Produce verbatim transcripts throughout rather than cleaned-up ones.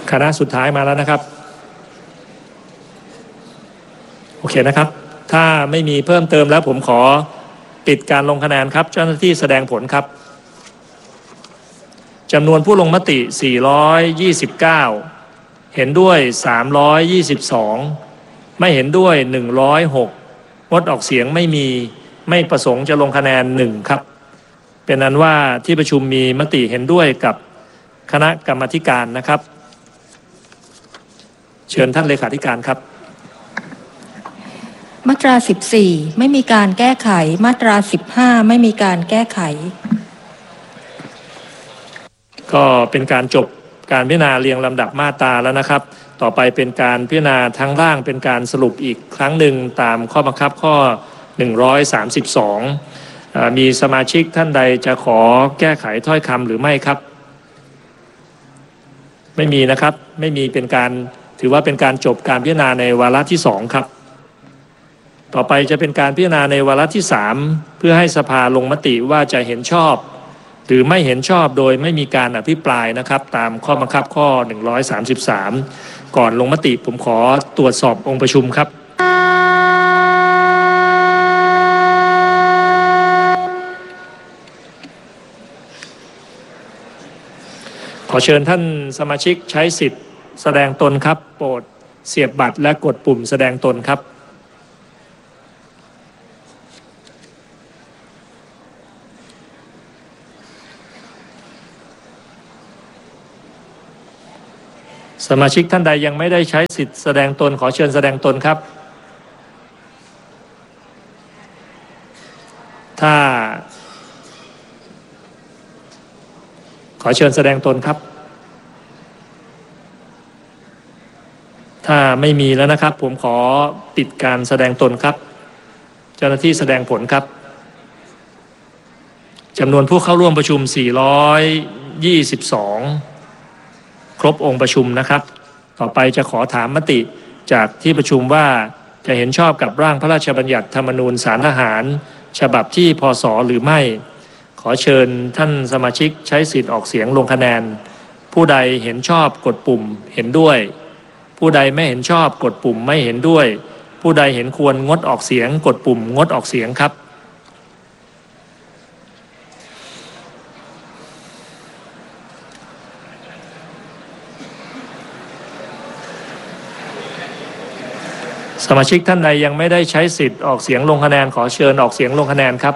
คณะสุดท้ายมาแล้วนะครับโอเคนะครับถ้าไม่มีเพิ่มเติมแล้วผมขอปิดการลงคะแนนครับเจ้าหน้าที่แสดงผลครับจำนวนผู้ลงมติสี่ร้อยยี่สิบเก้าเห็นด้วยสามร้อยยี่สิบสองไม่เห็นด้วยหนึ่งร้อยหกงดออกเสียงไม่มีไม่ประสงค์จะลงคะแนนหนึ่งครับเป็นนั้นว่าที่ประชุมมีมติเห็นด้วยกับคณะกรรมาธิการนะครับเชิญท่านเลขาธิการครับมาตราสิบสี่ไม่มีการแก้ไขมาตราสิบห้าไม่มีการแก้ไขก็เป็นการจบการพิจารณาเรียงลำดับมาตราแล้วนะครับต่อไปเป็นการพิจารณาทั้งร่างเป็นการสรุปอีกครั้งหนึ่งตามข้อบังคับข้อหนึ่งร้อยสามสิบสองมีสมาชิกท่านใดจะขอแก้ไขถ้อยคำหรือไม่ครับไม่มีนะครับไม่มีเป็นการถือว่าเป็นการจบการพิจารณาในวาระที่สองครับต่อไปจะเป็นการพิจารณาในวาระที่สามเพื่อให้สภาลงมติว่าจะเห็นชอบหรือไม่เห็นชอบโดยไม่มีการอภิปรายนะครับตามข้อบังคับข้อหนึ่งร้อยสามสิบสามก่อนลงมติผมขอตรวจสอบองค์ประชุมครับขอเชิญท่านสมาชิกใช้สิทธิ์แสดงตนครับโปรดเสียบบัตรและกดปุ่มแสดงตนครับสมาชิกท่านใดยังไม่ได้ใช้สิทธิ์แสดงตนขอเชิญแสดงตนครับถ้าขอเชิญแสดงตนครับถ้าไม่มีแล้วนะครับผมขอปิดการแสดงตนครับเจ้าหน้าที่แสดงผลครับจำนวนผู้เข้าร่วมประชุมสี่ร้อยยี่สิบสองครบองค์ประชุมนะครับต่อไปจะขอถามมติจากที่ประชุมว่าจะเห็นชอบกับร่างพระราชบัญญัติธรรมนูญศาลทหารฉบับที่พศหรือไม่ขอเชิญท่านสมาชิกใช้สิทธิ์ออกเสียงลงคะแนนผู้ใดเห็นชอบกดปุ่มเห็นด้วยผู้ใดไม่เห็นชอบกดปุ่มไม่เห็นด้วยผู้ใดเห็นควรงดออกเสียงกดปุ่มงดออกเสียงครับสมาชิกท่านใดยังไม่ได้ใช้สิทธิ์ออกเสียงลงคะแนนขอเชิญออกเสียงลงคะแนนครับ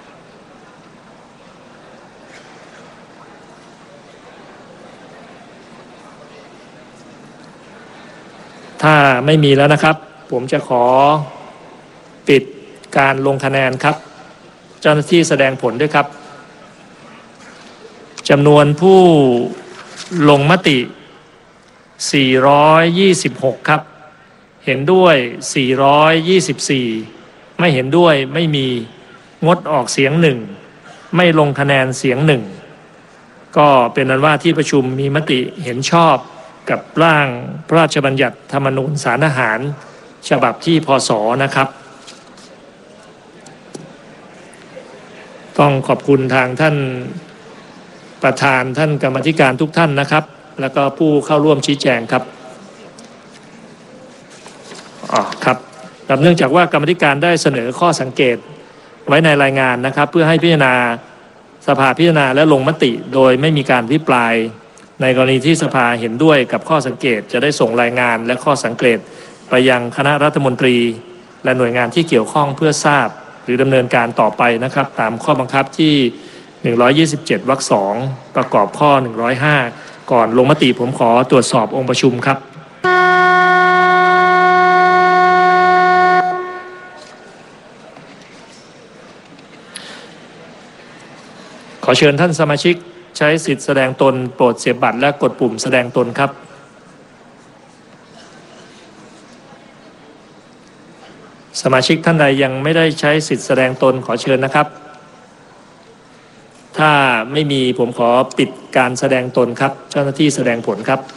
ถ้าไม่มีแล้วนะครับผมจะขอปิดการลงคะแนนครับเจ้าหน้าที่แสดงผลด้วยครับจำนวนผู้ลงมติสี่ร้อยยี่สิบหกครับเห็นด้วยสี่ร้อยยี่สิบสี่ไม่เห็นด้วยไม่มีงดออกเสียงหนึ่งไม่ลงคะแนนเสียงหนึ่งก็เป็นนั้นว่าที่ประชุมมีมติเห็นชอบกับร่างพระราชบัญญัติธรรมนูญศาลทหารฉบับที่พศนะครับต้องขอบคุณทางท่านประธานท่านกรรมาธิการทุกท่านนะครับแล้วก็ผู้เข้าร่วมชี้แจงครับอ๋อครับเนื่องจากว่ากรรมาธิการได้เสนอข้อสังเกตไว้ในรายงานนะครับเพื่อให้พิจารณาสภาพิจารณาและลงมติโดยไม่มีการอภิปรายในกรณีที่สภาเห็นด้วยกับข้อสังเกตจะได้ส่งรายงานและข้อสังเกตไปยังคณะรัฐมนตรีและหน่วยงานที่เกี่ยวข้องเพื่อทราบหรือดำเนินการต่อไปนะครับตามข้อบังคับที่หนึ่งร้อยยี่สิบเจ็ดวรรคสองประกอบข้อหนึ่งร้อยห้าก่อนลงมติผมขอตรวจสอบองค์ประชุมครับขอเชิญท่านสมาชิกใช้สิทธิ์แสดงตนโปรดเสียบบัตรและกดปุ่มแสดงตนครับสมาชิกท่านใดยังไม่ได้ใช้สิทธิ์แสดงตนขอเชิญนะครับถ้าไม่มีผมขอปิดการแสดงตนครับเจ้าหน้าที่แสดงผลครับ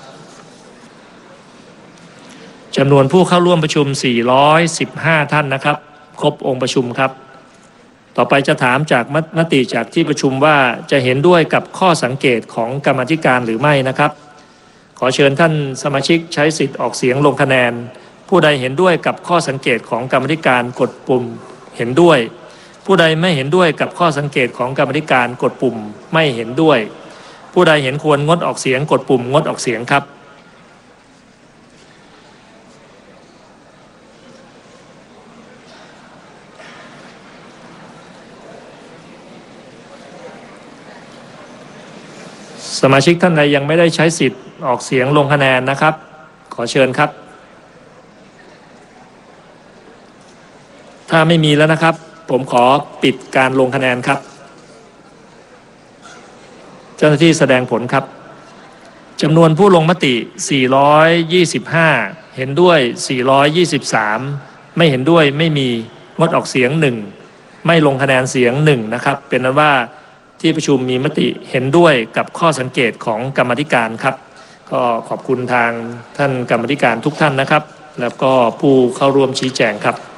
จำนวนผู้เข้าร่วมประชุมสี่ร้อยสิบห้าท่านนะครับครบองค์ประชุมครับต่อไปจะถามจากมติจากที่ประชุมว่าจะเห็นด้วยกับข้อสังเกตของกรรมาธิการหรือไม่นะครับขอเชิญท่านสมาชิกใช้สิทธิ์ออกเสียงลงคะแนนผู้ใดเห็นด้วยกับข้อสังเกตของกรรมธิการกดปุ่มเห็นด้วยผู้ใดไม่เห็นด้วยกับข้อสังเกตของกรรมธิการกดปุ่มไม่เห็นด้วยผู้ใดเห็นควรงดออกเสียงกดปุ่มงดออกเสียงครับสมาชิกท่านใดยังไม่ได้ใช้สิทธิ์ออกเสียงลงคะแนนนะครับขอเชิญครับถ้าไม่มีแล้วนะครับผมขอปิดการลงคะแนนครับเจ้าหน้าที่แสดงผลครับจำนวนผู้ลงมติ สี่ร้อยยี่สิบห้า เห็นด้วย สี่ร้อยยี่สิบสาม ไม่เห็นด้วยไม่มีงดออกเสียงหนึ่งไม่ลงคะแนนเสียงหนึ่งนะครับเป็นนั้นว่าที่ประชุมมีมติเห็นด้วยกับข้อสังเกตของกรรมธิการครับก็ขอบคุณทางท่านกรรมธิการทุกท่านนะครับแล้วก็ผู้เข้าร่วมชี้แจงครับ